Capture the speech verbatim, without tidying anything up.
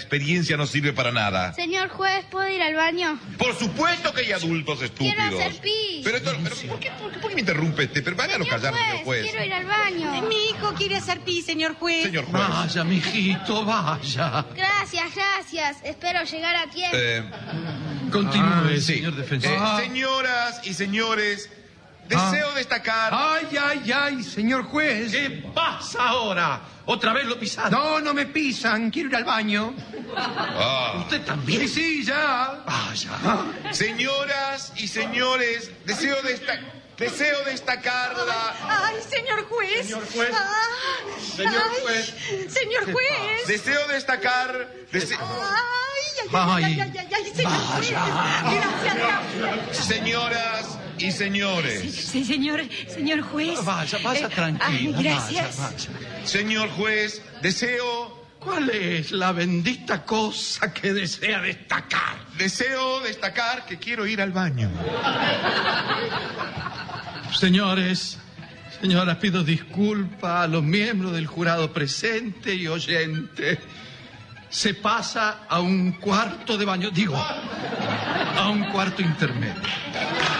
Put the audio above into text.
experiencia no sirve para nada. Señor juez, ¿puedo ir al baño? Por supuesto que hay adultos estúpidos. Quiero hacer pis. Pero, esto, pero ¿por, qué, por, qué, ¿por qué me interrumpe este? Pero váyalo callar, señor juez. Quiero ir al baño. Mi hijo quiere hacer pis, señor juez. Señor juez. Vaya, mijito, vaya. Gracias, gracias. Espero llegar a tiempo. Eh, Continúe, ah, sí. señor defensor. Eh, Ah. Señoras y señores, deseo Ah. destacar... Ay, ay, ay, señor juez. ¿Qué pasa ahora? ¿Otra vez lo pisaron? No, no me pisan, quiero ir al baño. Ah. ¿Usted también? Sí, sí, ya. Vaya. Señoras y señores, deseo, desta- deseo destacar la... Ay, señor juez. Señor juez. Ah, Señor ay, juez. Señor juez. Deseo destacar... dese- Ay, ay, ay, ay, ay, ay, ay, señor juez. Gracias, gracias. Señoras y señores, Sí, señor, señor juez. Vaya, vaya Eh, tranquila. ay, gracias. Vaya, vaya. señor juez, deseo... ¿Cuál es la bendita cosa que desea destacar? Deseo destacar que quiero ir al baño. Señores, señoras, pido disculpas a los miembros del jurado presente y oyente. Se pasa a un cuarto de baño, digo, a un cuarto intermedio.